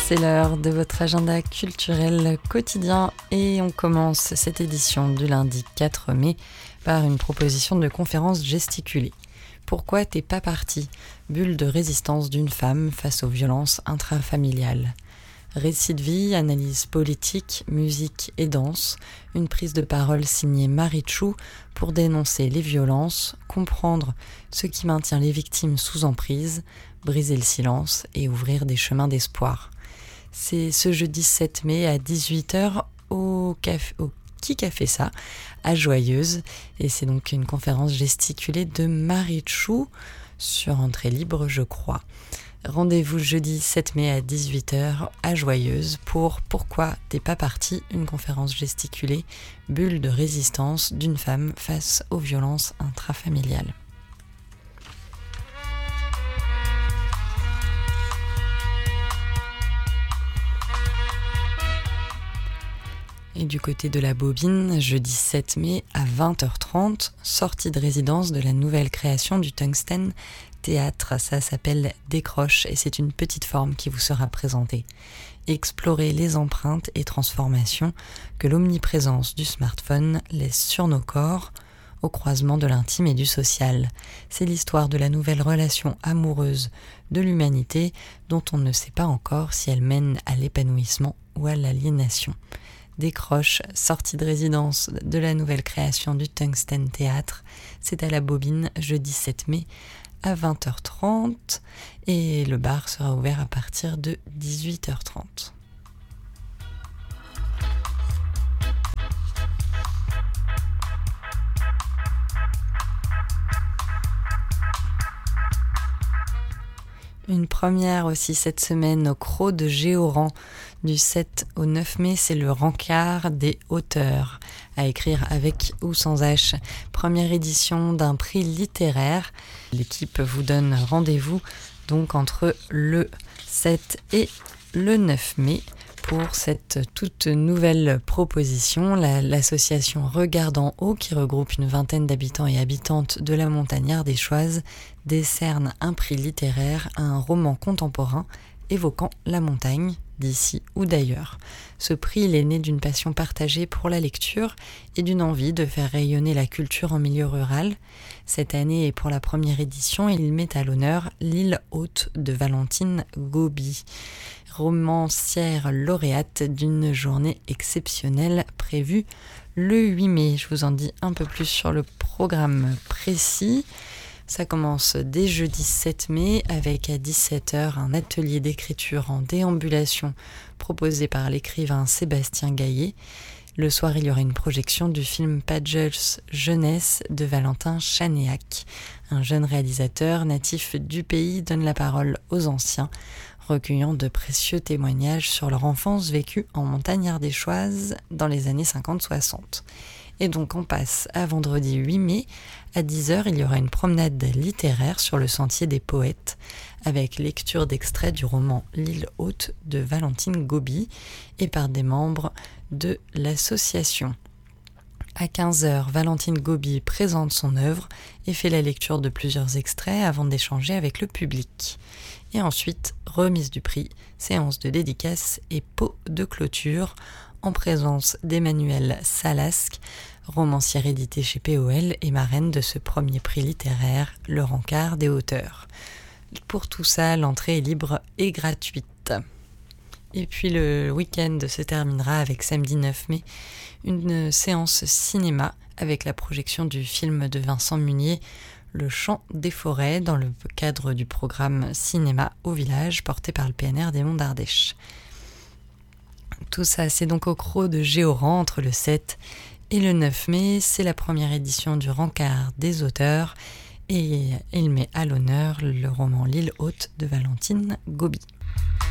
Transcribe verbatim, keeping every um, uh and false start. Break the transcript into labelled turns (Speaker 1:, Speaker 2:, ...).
Speaker 1: C'est l'heure de votre agenda culturel quotidien et on commence cette édition du lundi quatre mai par une proposition de conférence gesticulée. Pourquoi t'es pas parti ? Bulle de résistance d'une femme face aux violences intrafamiliales. Récit de vie, analyse politique, musique et danse, une prise de parole signée Marie Tchou pour dénoncer les violences, comprendre ce qui maintient les victimes sous emprise, briser le silence et ouvrir des chemins d'espoir. C'est ce jeudi sept mai à dix-huit heures au, café, au Qui Café Ça, à Joyeuse. Et c'est donc une conférence gesticulée de Marie Tchou sur entrée libre, je crois. Rendez-vous jeudi sept mai à dix-huit heures à Joyeuse pour Pourquoi t'es pas parti, une conférence gesticulée, bulle de résistance d'une femme face aux violences intrafamiliales. Et du côté de la Bobine, jeudi sept mai à vingt heures trente, sortie de résidence de la nouvelle création du Tungsten Théâtre. Ça s'appelle Décroche et c'est une petite forme qui vous sera présentée. Explorer les empreintes et transformations que l'omniprésence du smartphone laisse sur nos corps au croisement de l'intime et du social. C'est l'histoire de la nouvelle relation amoureuse de l'humanité dont on ne sait pas encore si elle mène à l'épanouissement ou à l'aliénation. Décroche, sortie de résidence de la nouvelle création du Tungsten Théâtre. C'est à la Bobine, jeudi sept mai à vingt heures trente et le bar sera ouvert à partir de dix-huit heures trente. Une première aussi cette semaine au Croc de Géoran. Du sept au neuf mai, c'est le rencard des auteurs, à écrire avec ou sans H. Première édition d'un prix littéraire. L'équipe vous donne rendez-vous donc entre le sept et le neuf mai pour cette toute nouvelle proposition. La, l'association Regarde en haut, qui regroupe une vingtaine d'habitants et habitantes de la Montagnarde des Choises, décerne un prix littéraire à un roman contemporain évoquant la montagne, d'ici ou d'ailleurs. Ce prix il est né d'une passion partagée pour la lecture et d'une envie de faire rayonner la culture en milieu rural. Cette année, et pour la première édition, il met à l'honneur L'île haute de Valentine Gobi, romancière lauréate d'une journée exceptionnelle prévue le huit mai. Je vous en dis un peu plus sur le programme précis. Ça commence dès jeudi sept mai avec à dix-sept heures un atelier d'écriture en déambulation proposé par l'écrivain Sébastien Gaillet. Le soir, il y aura une projection du film Pages Jeunesse de Valentin Chanéac. Un jeune réalisateur natif du pays donne la parole aux anciens, recueillant de précieux témoignages sur leur enfance vécue en montagne ardéchoise dans les années cinquante soixante. Et donc on passe à vendredi huit mai, à dix heures, il y aura une promenade littéraire sur le sentier des poètes, avec lecture d'extraits du roman L'île haute de Valentine Gobi, et par des membres de l'association. À quinze heures, Valentine Gobi présente son œuvre et fait la lecture de plusieurs extraits avant d'échanger avec le public. Et ensuite, remise du prix, séance de dédicace et pot de clôture, en présence d'Emmanuelle Salasque, romancière éditée chez P O L et marraine de ce premier prix littéraire, le rencard des auteurs. Pour tout ça, l'entrée est libre et gratuite. Et puis le week-end se terminera avec samedi neuf mai, une séance cinéma avec la projection du film de Vincent Munier, Le Chant des forêts, dans le cadre du programme Cinéma au village porté par le P N R des Monts d'Ardèche. Tout ça, c'est donc au Croc de Géoran entre le sept et le neuf mai. C'est la première édition du rencard des auteurs et il met à l'honneur le roman L'île haute de Valentine Gobi.